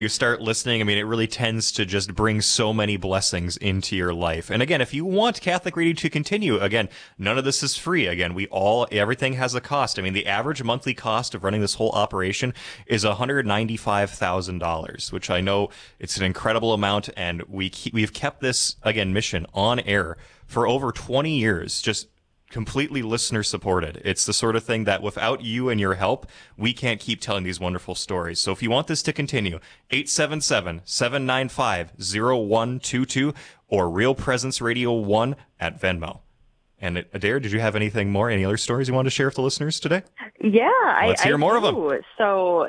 you start listening, I mean, it really tends to just bring so many blessings into your life. And again, if you want Catholic Radio to continue, again, none of this is free. Again, everything has a cost. I mean, the average monthly cost of running this whole operation is $195,000, which I know it's an incredible amount. And we've kept this, again, mission on air for over 20 years, just completely listener supported. It's the sort of thing that without you and your help, we can't keep telling these wonderful stories. So if you want this to continue, 877-795-0122 or Real Presence Radio 1 at Venmo. And Adair, did you have anything more? Any other stories you want to share with the listeners today? Yeah, let's hear more of them. So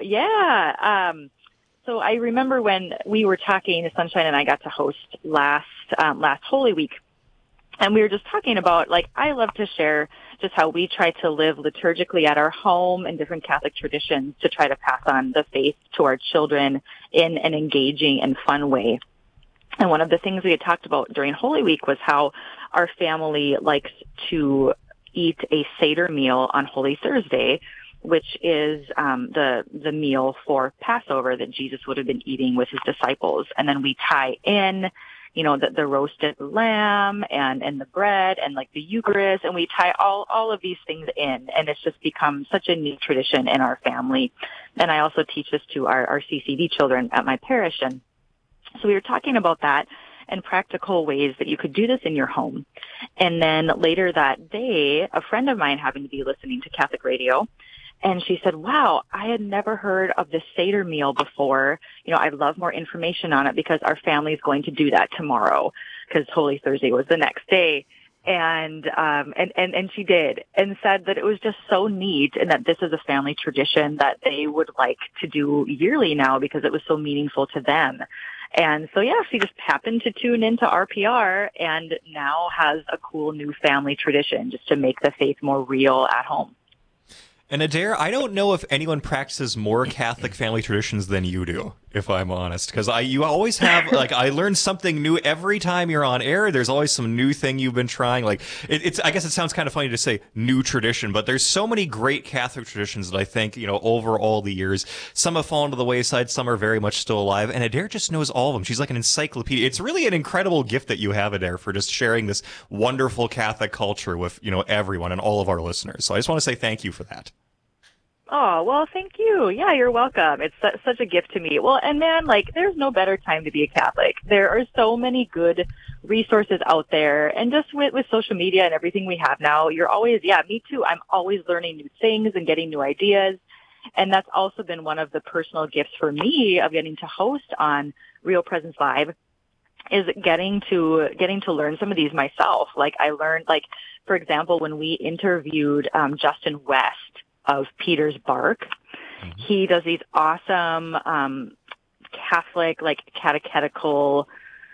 so I remember when we were talking, Sunshine and I got to host last Holy Week. And we were just talking about, like, I love to share just how we try to live liturgically at our home and different Catholic traditions to try to pass on the faith to our children in an engaging and fun way. And one of the things we had talked about during Holy Week was how our family likes to eat a Seder meal on Holy Thursday, which is the meal for Passover that Jesus would have been eating with his disciples. And then we tie in the roasted lamb and the bread and like the Eucharist, and we tie all of these things in, and it's just become such a neat tradition in our family. And I also teach this to our CCD children at my parish. And so we were talking about that and practical ways that you could do this in your home. And then later that day, a friend of mine happened to be listening to Catholic radio, and she said, wow, I had never heard of this Seder meal before. I'd love more information on it because our family is going to do that tomorrow because Holy Thursday was the next day. And she did, and said that it was just so neat and that this is a family tradition that they would like to do yearly now because it was so meaningful to them. And so, she just happened to tune into RPR and now has a cool new family tradition just to make the faith more real at home. And Adair, I don't know if anyone practices more Catholic family traditions than you do, if I'm honest, because you always have, I learn something new every time you're on air. There's always some new thing you've been trying. I guess it sounds kind of funny to say new tradition, but there's so many great Catholic traditions that I think, over all the years, some have fallen to the wayside, some are very much still alive, and Adair just knows all of them. She's like an encyclopedia. It's really an incredible gift that you have, Adair, for just sharing this wonderful Catholic culture with, everyone and all of our listeners. So I just want to say thank you for that. Oh, well, thank you. Yeah, you're welcome. It's such a gift to me. Well, and man, there's no better time to be a Catholic. There are so many good resources out there. And just with social media and everything we have now, you're always, me too. I'm always learning new things and getting new ideas. And that's also been one of the personal gifts for me of getting to host on Real Presence Live is getting to learn some of these myself. I learned, for example, when we interviewed Justin West of Peter's Bark. Mm-hmm. He does these awesome Catholic, catechetical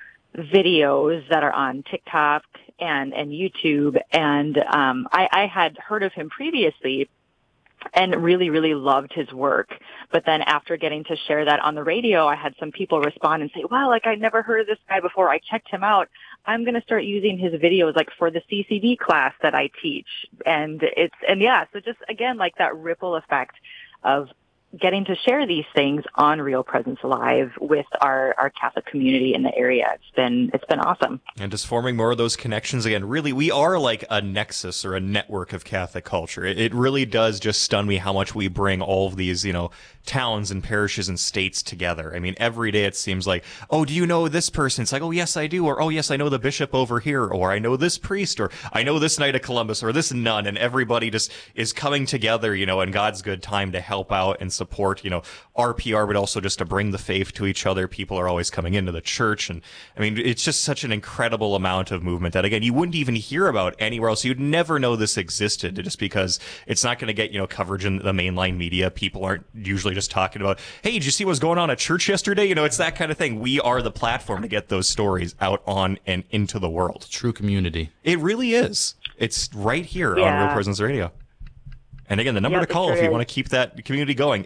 videos that are on TikTok and YouTube. And I had heard of him previously and really, really loved his work. But then after getting to share that on the radio, I had some people respond and say, wow, I'd never heard of this guy before. I checked him out. I'm going to start using his videos for the CCD class that I teach. So just again, that ripple effect of getting to share these things on Real Presence Live with our Catholic community in the area. It's been awesome. And just forming more of those connections again. Really, we are like a nexus or a network of Catholic culture. It really does just stun me how much we bring all of these, towns and parishes and states together. I mean, every day it seems like, oh, do you know this person? It's like, oh, yes, I do. Or, oh, yes, I know the bishop over here. Or I know this priest. Or I know this Knight of Columbus or this nun. And everybody just is coming together, in God's good time to help out and support, RPR, but also just to bring the faith to each other. People are always coming into the church. And I mean, it's just such an incredible amount of movement that, again, you wouldn't even hear about anywhere else. You'd never know this existed just because it's not going to get, coverage in the mainline media. People aren't usually just talking about, hey, did you see what's going on at church yesterday? It's that kind of thing. We are the platform to get those stories out on and into the world. True community. It really is. It's right here on Real Presence Radio. And again, the number to call if you want to keep that community going,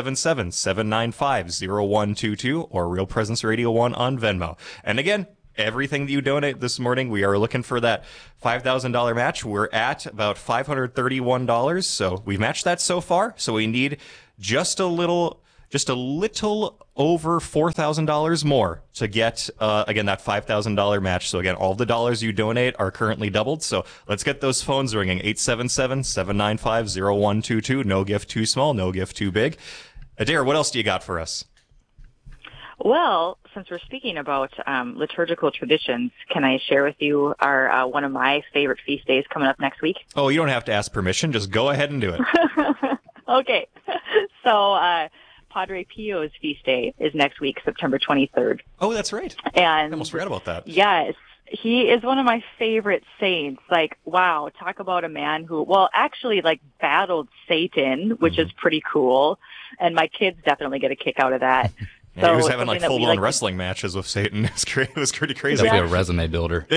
877-795-0122 or Real Presence Radio 1 on Venmo. And again, everything that you donate this morning, we are looking for that $5,000 match. We're at about $531. So we've matched that so far. So we need just a little over $4,000 more to get, again, that $5,000 match. So again, all the dollars you donate are currently doubled. So let's get those phones ringing. 877-795-0122. No gift too small, no gift too big. Adair, what else do you got for us? Well, since we're speaking about liturgical traditions, can I share with you our one of my favorite feast days coming up next week? Oh, you don't have to ask permission. Just go ahead and do it. Okay. So Padre Pio's feast day is next week, September 23rd. Oh, that's right. And I almost forgot about that. Yes. He is one of my favorite saints. Like, wow, talk about a man who, well, actually, like, battled Satan, which is pretty cool. And my kids definitely get a kick out of that. Yeah, he was having like full-blown wrestling matches with Satan. It was pretty crazy. That'd be a resume builder.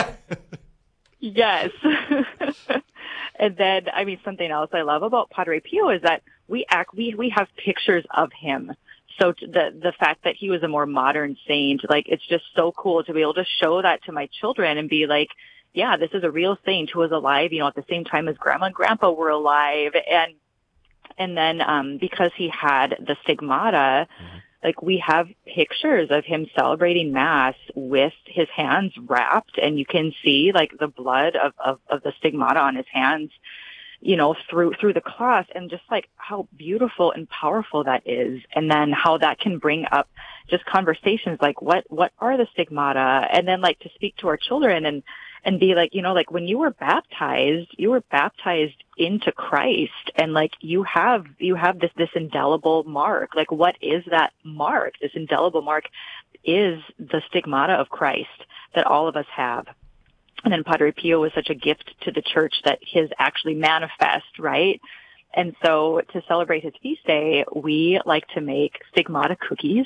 Yes. And then, I mean, something else I love about Padre Pio is that we have pictures of him. So the fact that he was a more modern saint, like, it's just so cool to be able to show that to my children and be like, yeah, this is a real saint who was alive, at the same time as Grandma and Grandpa were alive. And then, because he had the stigmata, like, we have pictures of him celebrating Mass with his hands wrapped, and you can see, like, the blood of the stigmata on his hands, through the cross, and just, like, how beautiful and powerful that is. And then how that can bring up just conversations like, what are the stigmata? And then, like, to speak to our children and be like, like, when you were baptized into Christ, and like, you have this indelible mark. Like, what is that mark? This indelible mark is the stigmata of Christ that all of us have. And then Padre Pio was such a gift to the church that his actually manifest, right? And so to celebrate his feast day, we like to make stigmata cookies.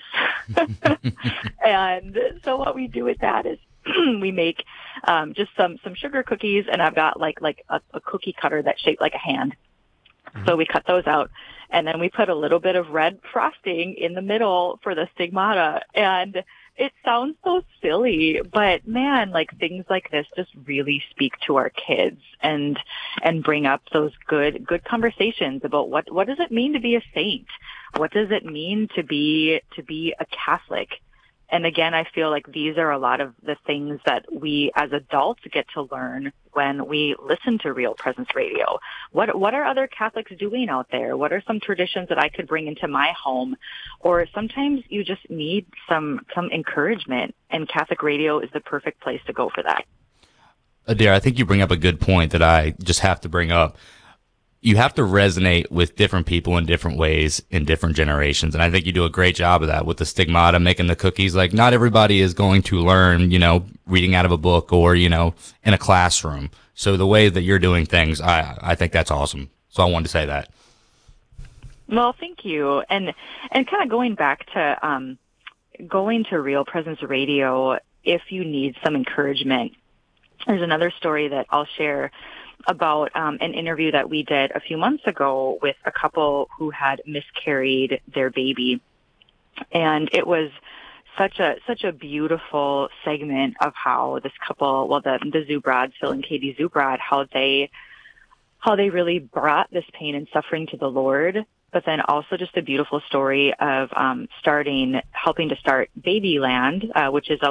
And so what we do with that is we make just some sugar cookies, and I've got like a cookie cutter that's shaped like a hand. So we cut those out, and then we put a little bit of red frosting in the middle for the stigmata. And it sounds so silly, but man, like, things like this just really speak to our kids and bring up those good conversations about what does it mean to be a saint? What does it mean to be a Catholic? And again, I feel like these are a lot of the things that we as adults get to learn when we listen to Real Presence Radio. What are other Catholics doing out there? What are some traditions that I could bring into my home? Or sometimes you just need some encouragement, and Catholic radio is the perfect place to go for that. Adair, I think you bring up a good point that I just have to bring up. You have to resonate with different people in different ways in different generations. And I think you do a great job of that with the stigmata, making the cookies. Like, not everybody is going to learn, reading out of a book or, in a classroom. So the way that you're doing things, I think that's awesome. So I wanted to say that. Well, thank you. And kind of going back to, going to Real Presence Radio, if you need some encouragement, there's another story that I'll share about an interview that we did a few months ago with a couple who had miscarried their baby. And it was such a beautiful segment of how this couple, well, the Zubrads, Phil and Katie Zubrad, how they really brought this pain and suffering to the Lord, but then also just a beautiful story of helping to start Babyland, which is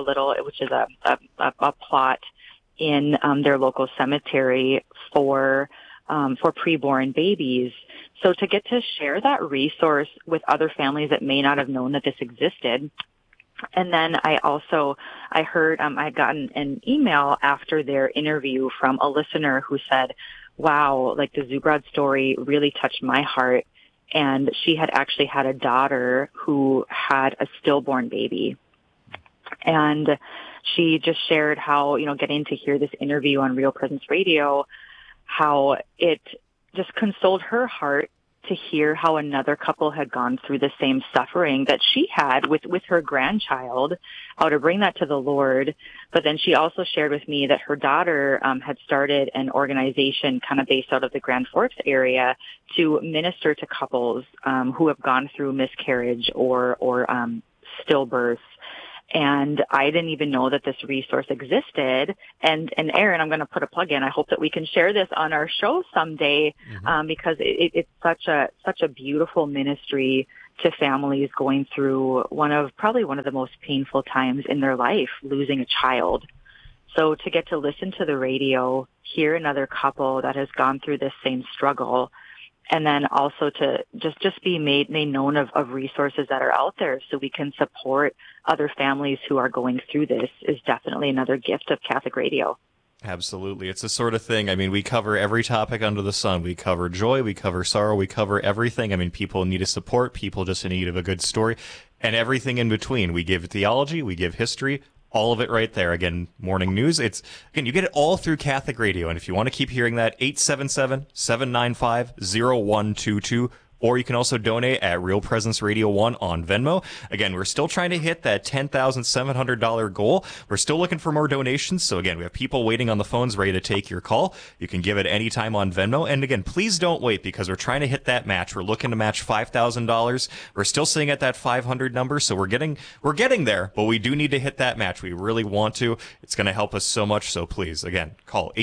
a plot in their local cemetery for preborn babies. So to get to share that resource with other families that may not have known that this existed. And then I heard, I had gotten an email after their interview from a listener who said, wow, like, the Zubrad story really touched my heart. And she had actually had a daughter who had a stillborn baby. And she just shared how, getting to hear this interview on Real Presence Radio, how it just consoled her heart to hear how another couple had gone through the same suffering that she had with her grandchild, how to bring that to the Lord. But then she also shared with me that her daughter had started an organization kind of based out of the Grand Forks area to minister to couples who have gone through miscarriage or stillbirth. And I didn't even know that this resource existed. And Aaron, I'm going to put a plug in. I hope that we can share this on our show someday, because it's such a beautiful ministry to families going through probably one of the most painful times in their life, losing a child. So to get to listen to the radio, hear another couple that has gone through this same struggle, and then also to just be made known of resources that are out there so we can support other families who are going through this is definitely another gift of Catholic radio. Absolutely. It's the sort of thing, I mean, we cover every topic under the sun. We cover joy, we cover sorrow, we cover everything. I mean, people need a support, people just in need of a good story, and everything in between. We give theology, we give history, all of it right there. Again, morning news. You get it all through Catholic radio. And if you want to keep hearing that, 877-795-0122. Or you can also donate at Real Presence Radio 1 on Venmo. Again, we're still trying to hit that $10,700 goal. We're still looking for more donations. So again, we have people waiting on the phones ready to take your call. You can give it any time on Venmo. And again, please don't wait because we're trying to hit that match. We're looking to match $5,000. We're still sitting at that 500 number. So we're getting there, but we do need to hit that match. We really want to. It's going to help us so much. So please, again, call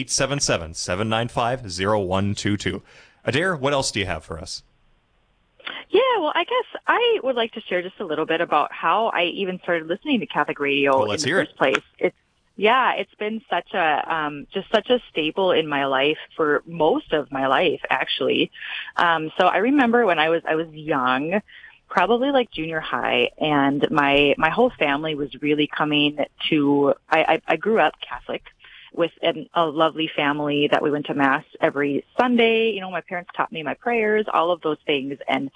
877-795-0122. Adair, what else do you have for us? Yeah, well, I guess I would like to share just a little bit about how I even started listening to Catholic radio in the first place. It's been such a staple in my life for most of my life, actually. So I remember when I was young, probably like junior high, and my whole family was really coming to. I grew up Catholic with a lovely family that we went to Mass every Sunday. You know, my parents taught me my prayers, all of those things. And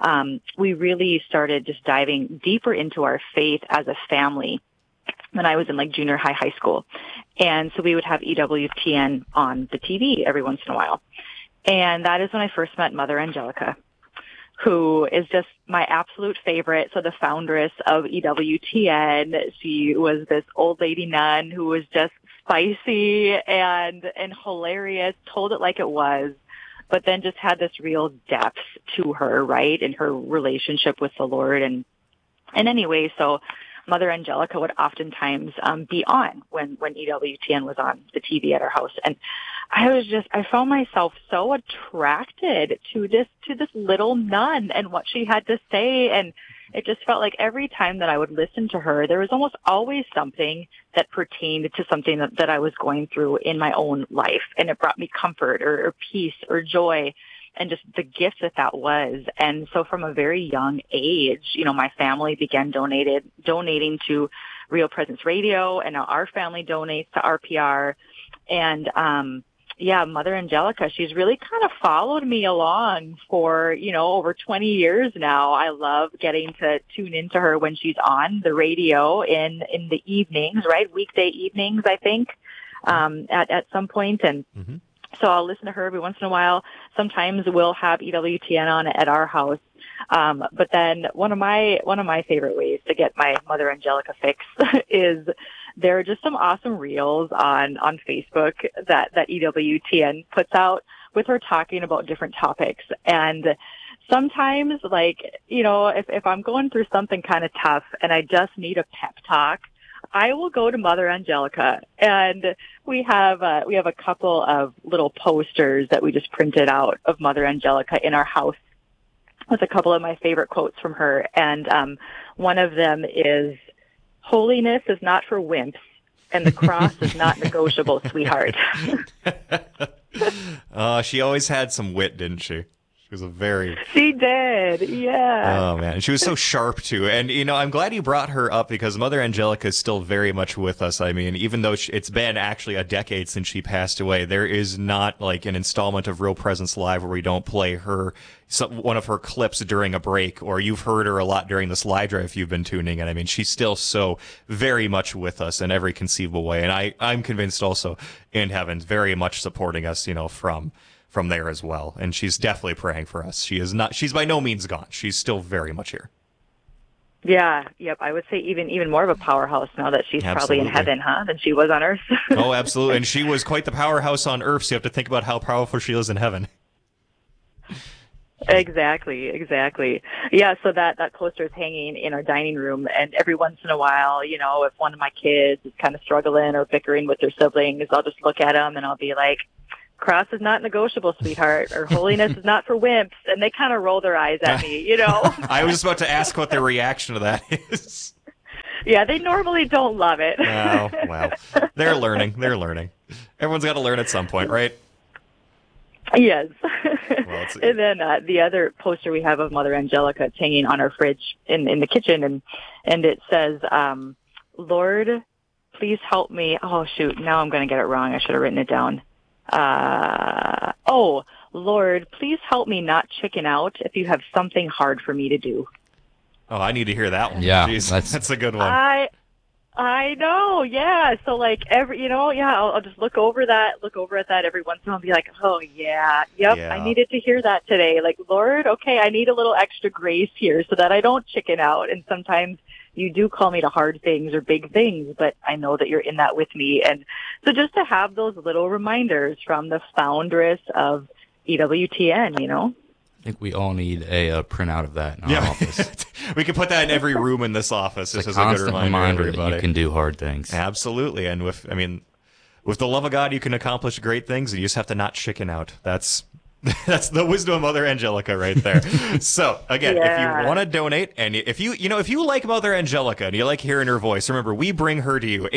we really started just diving deeper into our faith as a family when I was in like junior high school. And so we would have EWTN on the TV every once in a while. And that is when I first met Mother Angelica, who is just my absolute favorite. So the foundress of EWTN, she was this old lady nun who was just spicy and hilarious, told it like it was, but then just had this real depth to her, right, in her relationship with the Lord. And anyway, so Mother Angelica would oftentimes be on when EWTN was on the TV at our house. And I found myself so attracted to this little nun and what she had to say. And it just felt like every time that I would listen to her, there was almost always something that pertained to something that I was going through in my own life. And it brought me comfort or peace or joy and just the gift that was. And so from a very young age, you know, my family began donating to Real Presence Radio, and now our family donates to RPR. And, Mother Angelica, she's really kind of followed me along for, you know, over 20 years now. I love getting to tune into her when she's on the radio in the evenings, right? Weekday evenings, I think, at some point. And so I'll listen to her every once in a while. Sometimes we'll have EWTN on at our house. But then one of my favorite ways to get my Mother Angelica fix is there are just some awesome reels on Facebook that EWTN puts out with her talking about different topics. And sometimes, like, you know, if I'm going through something kind of tough and I just need a pep talk, I will go to Mother Angelica, and we have a couple of little posters that we just printed out of Mother Angelica in our house with a couple of my favorite quotes from her. And one of them is, "Holiness is not for wimps, and the cross is not negotiable, sweetheart." She always had some wit, didn't she? She did, yeah. Oh, man. She was so sharp, too. And, you know, I'm glad you brought her up because Mother Angelica is still very much with us. I mean, even though it's been actually a decade since she passed away, there is not like an installment of Real Presence Live where we don't play one of her clips during a break, or you've heard her a lot during this live drive if you've been tuning in. I mean, she's still so very much with us in every conceivable way. And I'm convinced also in heaven, very much supporting us, you know, from there as well. And she's definitely praying for us. She's by no means gone. She's still very much here. Yeah, yep. I would say even more of a powerhouse now that she's probably in heaven, than she was on earth. Oh, absolutely. And she was quite the powerhouse on earth, so you have to think about how powerful she is in heaven. Exactly. Yeah, so that poster is hanging in our dining room, and every once in a while, you know, if one of my kids is kind of struggling or bickering with their siblings, I'll just look at them and I'll be like, cross is not negotiable, sweetheart, or holiness is not for wimps, and they kind of roll their eyes at me, you know. I was just about to ask what their reaction to that is. Yeah, they normally don't love it. Oh, well, they're learning. Everyone's got to learn at some point, right? Yes. Well, and then the other poster we have of Mother Angelica, it's hanging on our fridge in the kitchen, and it says, Lord, please help me. Oh, shoot, now I'm going to get it wrong. I should have written it down. Lord, please help me not chicken out if you have something hard for me to do. Oh, I need to hear that one. Yeah, jeez, that's a good one. I know, yeah. So like I'll just look over at that every once in a while and be like, oh yeah, yep, Yeah. I needed to hear that today. Like, Lord, okay, I need a little extra grace here so that I don't chicken out. And sometimes you do call me to hard things or big things, but I know that you're in that with me. And so just to have those little reminders from the foundress of EWTN, you know? I think we all need a printout of that in our office. We could put that in every room in this office. This is a good Constant reminder that everybody. you can do hard things. Absolutely. And with the love of God, you can accomplish great things, and you just have to not chicken out. That's the wisdom of Mother Angelica right there. So again, if you want to donate, and if you like Mother Angelica and you like hearing her voice, remember, we bring her to you.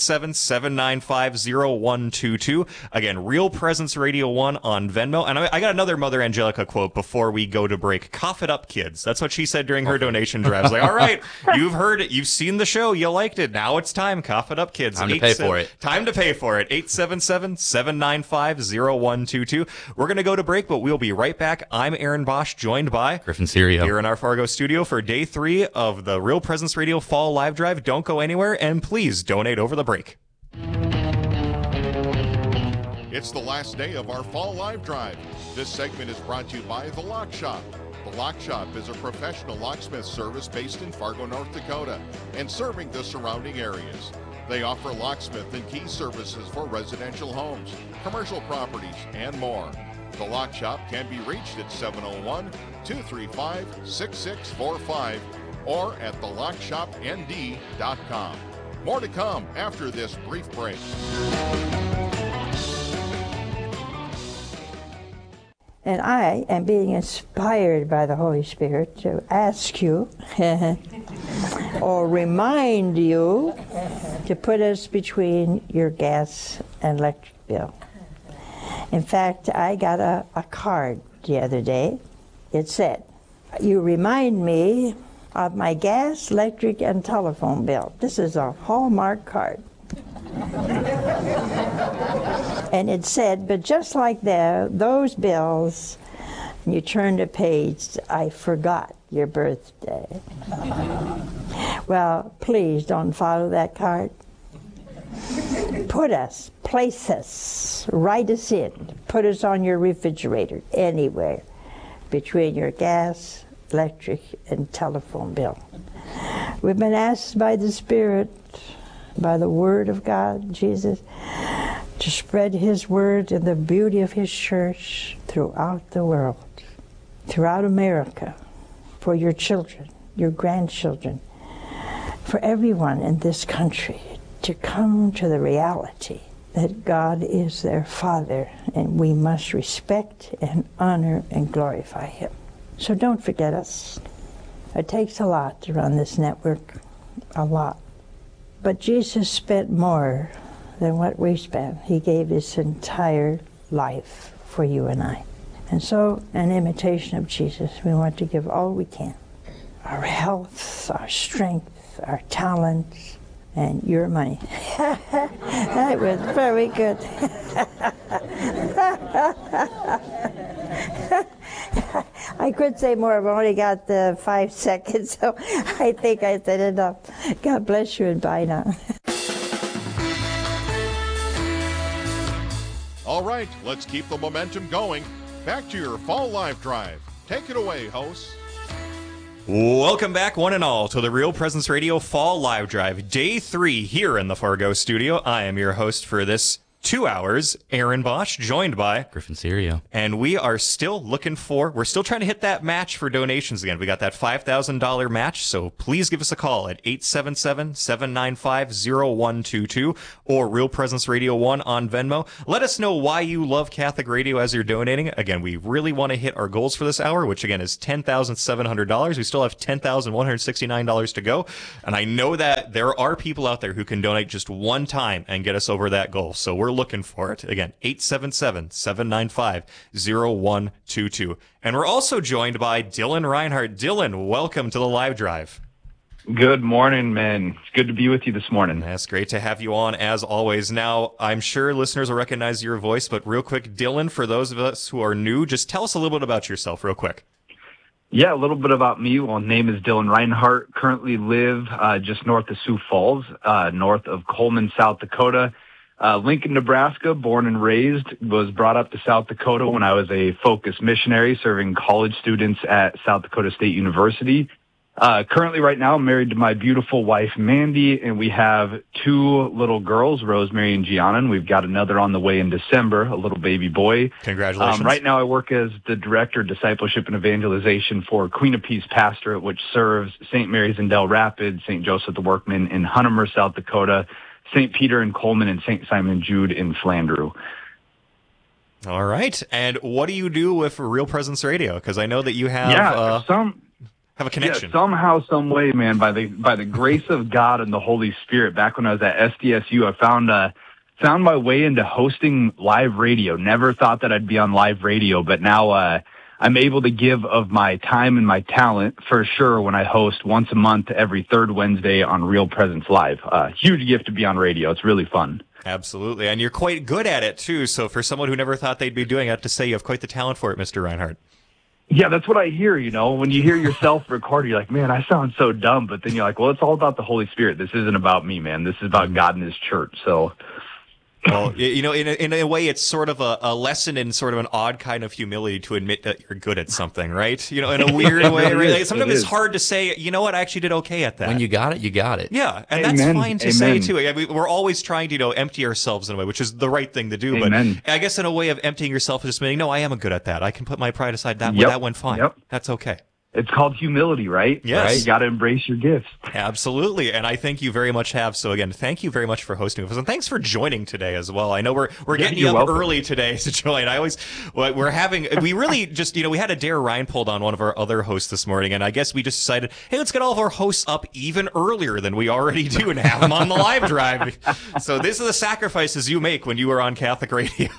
877-795-0122. Again, Real Presence Radio 1 on Venmo. And I got another Mother Angelica quote before we go to break. Cough it up, kids. That's what she said during her donation drives. Like, all right, you've heard it, you've seen the show, you liked it. Now it's time. Cough it up, kids. Time to pay for it. Time to pay for it. 877-795-0122. We're going to go to break, but we'll be right back. I'm Aaron Bosch, joined by Griffin Serio here in our Fargo studio for day 3 of the Real Presence Radio Fall Live Drive. Don't go anywhere, and please donate over the break. It's the last day of our Fall Live Drive. This segment is brought to you by The Lock Shop. The Lock Shop is a professional locksmith service based in Fargo, North Dakota, and serving the surrounding areas. They offer locksmith and key services for residential homes, commercial properties, and more. The Lock Shop can be reached at 701-235-6645 or at thelockshopnd.com. More to come after this brief break. And I am being inspired by the Holy Spirit to ask you or remind you to put us between your gas and electric bill. In fact, I got a card the other day. It said, you remind me of my gas, electric, and telephone bill. This is a Hallmark card. And it said, but just like those bills, and you turn the page, I forgot your birthday. Well, please don't follow that card. Place us, write us in, put us on your refrigerator, anywhere, between your gas, electric, and telephone bill. We've been asked by the Spirit, by the Word of God, Jesus, to spread His Word and the beauty of His church throughout the world, throughout America, for your children, your grandchildren, for everyone in this country to come to the reality that God is their Father, and we must respect and honor and glorify Him. So don't forget us. It takes a lot to run this network, a lot. But Jesus spent more than what we spent. He gave His entire life for you and I. And so, in imitation of Jesus, we want to give all we can. Our health, our strength, our talents, and your money. That was very good. I could say more. I've only got 5 seconds, so I think I said enough. God bless you, and bye now. All right, let's keep the momentum going. Back to your Fall Live Drive. Take it away, hosts. Welcome back, one and all, to the Real Presence Radio Fall Live Drive, Day 3 here in the Fargo studio. I am your host for this 2 hours. Aaron Bosch, joined by Griffin Serio. And we are still we're still trying to hit that match for donations again. We got that $5,000 match, so please give us a call at 877-795-0122 or Real Presence Radio 1 on Venmo. Let us know why you love Catholic Radio as you're donating. Again, we really want to hit our goals for this hour, which again is $10,700. We still have $10,169 to go. And I know that there are people out there who can donate just one time and get us over that goal. So we're looking for it. Again, 877-795-0122. And we're also joined by Dylan Reinhardt. Dylan, welcome to the live drive. Good morning, man. It's good to be with you this morning. That's great to have you on, as always. Now, I'm sure listeners will recognize your voice, but real quick, Dylan, for those of us who are new, just tell us a little bit about yourself real quick. Yeah, a little bit about me. Well, name is Dylan Reinhardt. Currently live just north of Sioux Falls, north of Coleman, South Dakota. Lincoln, Nebraska, born and raised, was brought up to South Dakota when I was a focused missionary serving college students at South Dakota State University. Currently right now I'm married to my beautiful wife, Mandy, and we have 2 little girls, Rosemary and Gianna, and we've got another on the way in December, a little baby boy. Congratulations. Right now I work as the Director of Discipleship and Evangelization for Queen of Peace Pastorate, which serves St. Mary's in Del Rapids, St. Joseph the Workman in Huntermer, South Dakota, St. Peter in Coleman, and St. Simon Jude in Flandreau. All right. And what do you do with Real Presence Radio? Because I know that you have have a connection. Yeah, somehow, some way, man, by the grace of God and the Holy Spirit. Back when I was at SDSU, I found my way into hosting live radio. Never thought that I'd be on live radio, but now I'm able to give of my time and my talent for sure when I host once a month every third Wednesday on Real Presence Live. Huge gift to be on radio. It's really fun. Absolutely. And you're quite good at it, too. So for someone who never thought they'd be doing it, I have to say you have quite the talent for it, Mr. Reinhardt. Yeah, that's what I hear, When you hear yourself record, you're like, man, I sound so dumb. But then you're like, well, it's all about the Holy Spirit. This isn't about me, man. This is about God and His church. So... Well, in a way, it's sort of a lesson in sort of an odd kind of humility to admit that you're good at something, right? In a weird way. Right? Sometimes it's hard to say, you know what, I actually did okay at that. When you got it, you got it. Yeah, and that's fine to say, too. We're always trying to, empty ourselves in a way, which is the right thing to do. Amen. But I guess in a way of emptying yourself is just saying, no, I am good at that. I can put my pride aside. That went fine. Yep. That's okay. It's called humility, right? Yes. Right? You got to embrace your gifts. Absolutely. And I think you very much have. So again, thank you very much for hosting with us. And thanks for joining today as well. I know we're getting you up welcome. Early today to join. We really just, we had a Dare Reinpold on, one of our other hosts this morning. And I guess we just decided, hey, let's get all of our hosts up even earlier than we already do and have them on the live drive. So this is the sacrifices you make when you are on Catholic Radio.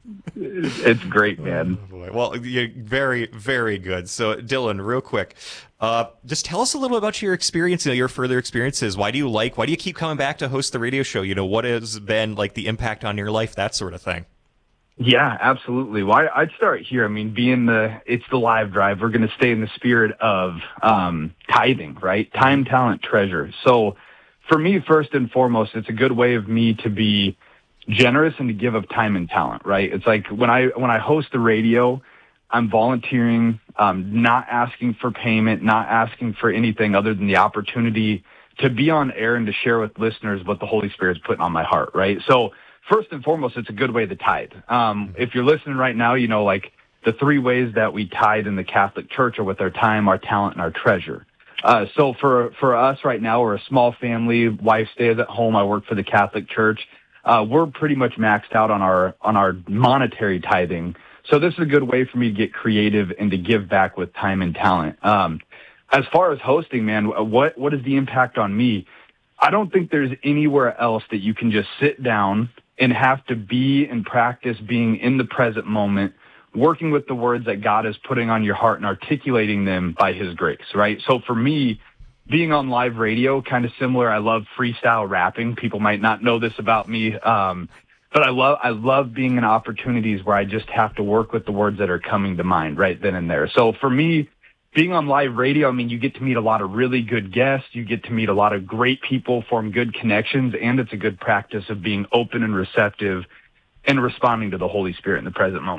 It's great, man. Oh, boy. Well, you're very, very good. So, Dylan, real quick, just tell us a little about your experience, your further experiences. Why do you keep coming back to host the radio show? What has been like the impact on your life, that sort of thing? Yeah, absolutely. Well, I'd start here. It's the live drive. We're going to stay in the spirit of tithing, right? Time, talent, treasure. So, for me, first and foremost, it's a good way of me to be generous and to give of time and talent, right? It's like when I host the radio, I'm volunteering, not asking for payment, not asking for anything other than the opportunity to be on air and to share with listeners what the Holy Spirit's putting on my heart, right? So first and foremost, it's a good way to tithe. If you're listening right now, like the 3 ways that we tithe in the Catholic Church are with our time, our talent, and our treasure. So for us right now, we're a small family. Wife stays at home. I work for the Catholic Church. We're pretty much maxed out on our monetary tithing. So this is a good way for me to get creative and to give back with time and talent. As far as hosting, man, what is the impact on me? I don't think there's anywhere else that you can just sit down and have to be and practice being in the present moment, working with the words that God is putting on your heart and articulating them by His grace, right? So for me, being on live radio, kind of similar. I love freestyle rapping. People might not know this about me, but I love being in opportunities where I just have to work with the words that are coming to mind right then and there. So for me, being on live radio, you get to meet a lot of really good guests. You get to meet a lot of great people, form good connections, and it's a good practice of being open and receptive and responding to the Holy Spirit in the present moment.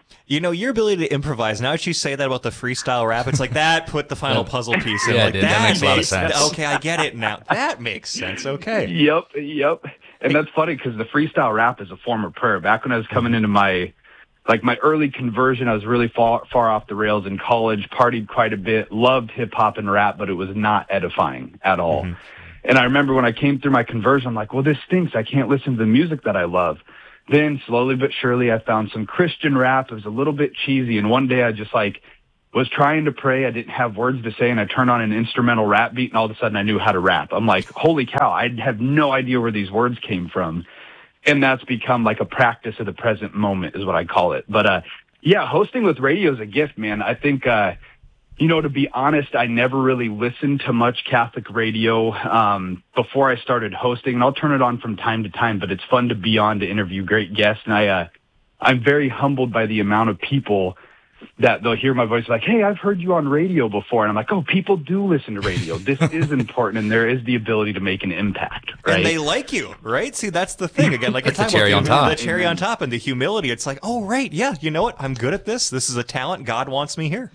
You know, your ability to improvise, now that you say that about the freestyle rap, it's like that put the final puzzle piece in. Yeah, like, dude, that makes a lot of sense. Okay, I get it now. That makes sense. Okay. Yep. And that's funny because the freestyle rap is a form of prayer. Back when I was coming into my early conversion, I was really far off the rails in college, partied quite a bit, loved hip hop and rap, but it was not edifying at all. Mm-hmm. And I remember when I came through my conversion, I'm like, well, this stinks. I can't listen to the music that I love. Then slowly but surely, I found some Christian rap. It was a little bit cheesy. And one day I just was trying to pray. I didn't have words to say. And I turned on an instrumental rap beat and all of a sudden I knew how to rap. I'm like, holy cow, I have no idea where these words came from. And that's become like a practice of the present moment is what I call it. But, yeah, hosting with radio is a gift, man. I think, to be honest, I never really listened to much Catholic radio before I started hosting, and I'll turn it on from time to time, but it's fun to be on to interview great guests, and I'm very humbled by the amount of people that they'll hear my voice like, hey, I've heard you on radio before, and I'm like, oh, people do listen to radio. This is important, and there is the ability to make an impact, right? And they like you, right? See, that's the thing. Again, like the cherry on top. The cherry on top and the humility. It's like, oh, right, yeah, you know what? I'm good at this. This is a talent. God wants me here.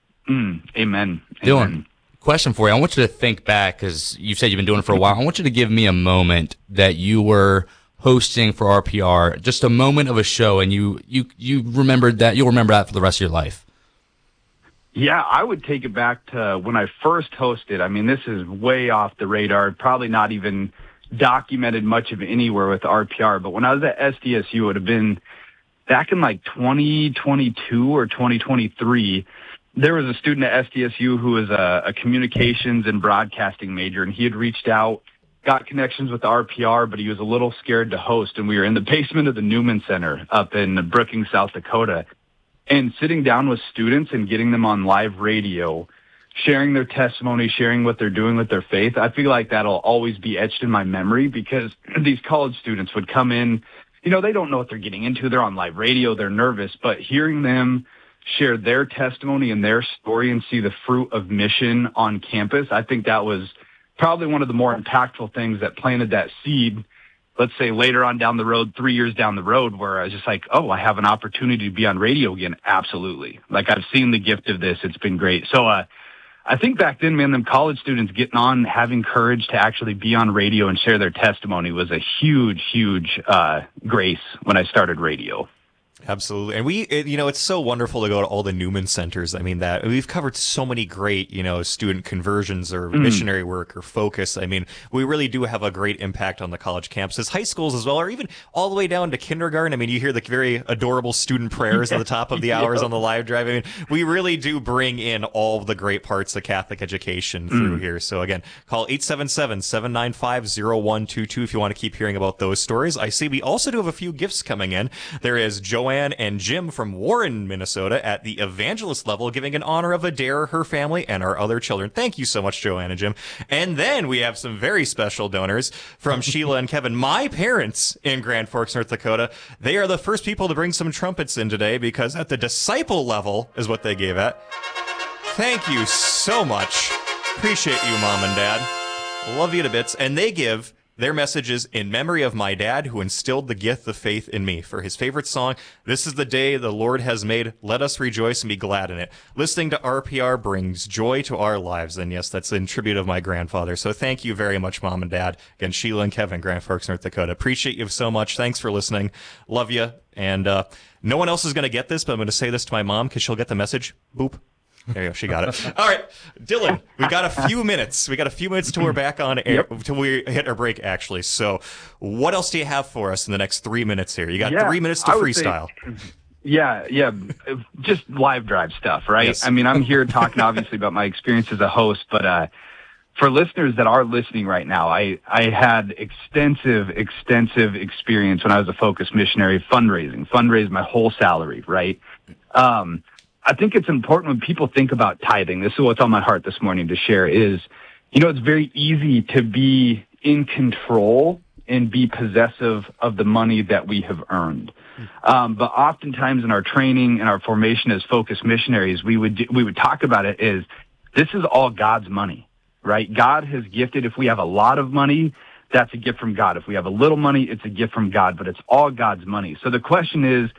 Amen. Dylan, question for you. I want you to think back because you said you've been doing it for a while. I want you to give me a moment that you were hosting for RPR, just a moment of a show, and you remembered that. You'll remember that for the rest of your life. Yeah, I would take it back to when I first hosted. I mean, this is way off the radar, probably not even documented much of anywhere with RPR. But when I was at SDSU, it would have been back in like 2022 or 2023. There was a student at SDSU who was a communications and broadcasting major, and he had reached out, got connections with RPR, but he was a little scared to host. And we were in the basement of the Newman Center up in Brookings, South Dakota, and sitting down with students and getting them on live radio, sharing their testimony, sharing what they're doing with their faith. I feel like that'll always be etched in my memory because these college students would come in, they don't know what they're getting into. They're on live radio. They're nervous, but hearing them share their testimony and their story and see the fruit of mission on campus, I think that was probably one of the more impactful things that planted that seed, let's say later on down the road, 3 years down the road, where I was just like, oh, I have an opportunity to be on radio again. Absolutely. Like I've seen the gift of this. It's been great. So I think back then, man, them college students getting on, having courage to actually be on radio and share their testimony was a huge, huge grace when I started radio. Absolutely. And it's so wonderful to go to all the Newman centers. I mean, that we've covered so many great, student conversions or missionary work or focus. I mean, we really do have a great impact on the college campuses, high schools as well, or even all the way down to kindergarten. I mean, you hear the very adorable student prayers at the top of the hours on the live drive. I mean, we really do bring in all of the great parts of Catholic education through here. So again, call 877-795-0122 if you want to keep hearing about those stories. I see we also do have a few gifts coming in. There is Joanne and Jim from Warren, Minnesota at the evangelist level, giving in honor of Adair, her family, and our other children. Thank you so much, Joanne and Jim. And then we have some very special donors from Sheila and Kevin, my parents in Grand Forks, North Dakota. They are the first people to bring some trumpets in today because at the disciple level is what they gave at. Thank you so much. Appreciate you, Mom and Dad. Love you to bits. And they give their messages in memory of my dad, who instilled the gift of faith in me. For his favorite song, "This is the day the Lord has made. Let us rejoice and be glad in it." Listening to RPR brings joy to our lives. And yes, that's in tribute of my grandfather. So thank you very much, Mom and Dad. Again, Sheila and Kevin, Grand Forks, North Dakota. Appreciate you so much. Thanks for listening. Love you. And no one else is going to get this, but I'm going to say this to my mom because she'll get the message. Boop. There you go. She got it. All right, Dylan, we got a few minutes. Till we're back on air, till we hit our break, actually. So what else do you have for us in the next 3 minutes here? You got 3 minutes to freestyle. Just live drive stuff, right? Yes. I mean, I'm here talking obviously about my experience as a host, but for listeners that are listening right now, I had extensive experience when I was a focused missionary fundraised my whole salary, right? I think it's important when people think about tithing. This is what's on my heart this morning to share is, it's very easy to be in control and be possessive of the money that we have earned. But oftentimes in our training and our formation as focused missionaries, we would talk about it as this is all God's money, right? God has gifted. If we have a lot of money, that's a gift from God. If we have a little money, it's a gift from God, but it's all God's money. So the question is,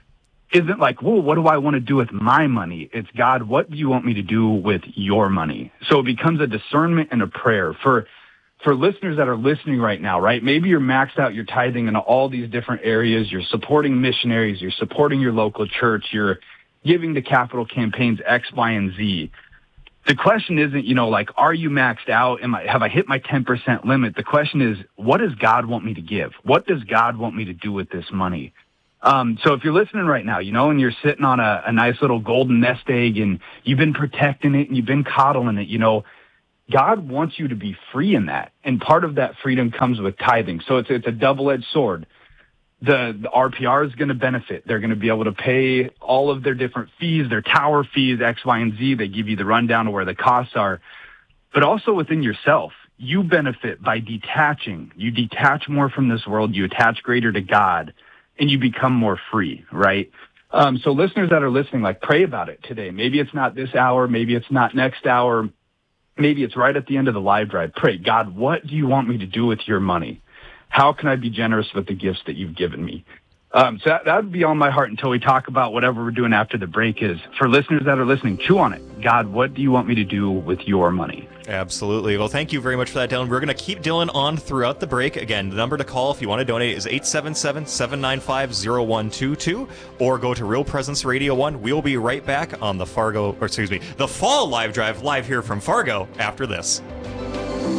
isn't like, whoa, what do I want to do with my money? It's, God, what do you want me to do with your money? So it becomes a discernment and a prayer for listeners that are listening right now, right? Maybe you're maxed out your tithing in all these different areas. You're supporting missionaries. You're supporting your local church. You're giving to capital campaigns X, Y, and Z. The question isn't, like, are you maxed out? Have I hit my 10% limit? The question is, what does God want me to give? What does God want me to do with this money? So if you're listening right now, and you're sitting on a nice little golden nest egg and you've been protecting it and you've been coddling it, God wants you to be free in that. And part of that freedom comes with tithing. So it's a double-edged sword. The RPR is going to benefit. They're going to be able to pay all of their different fees, their tower fees, X, Y, and Z. They give you the rundown of where the costs are. But also within yourself, you benefit by detaching. You detach more from this world. You attach greater to God, and you become more free, right? So listeners that are listening, pray about it today. Maybe it's not this hour. Maybe it's not next hour. Maybe it's right at the end of the live drive. Pray, God, what do you want me to do with your money? How can I be generous with the gifts that you've given me? So that would be on my heart until we talk about whatever we're doing after the break is. For listeners that are listening, chew on it. God, what do you want me to do with your money? Absolutely. Well, thank you very much for that, Dylan. We're going to keep Dylan on throughout the break. Again, the number to call if you want to donate is 877-795-0122, or go to Real Presence Radio 1. We'll be right back on the Fall Live Drive, live here from Fargo after this.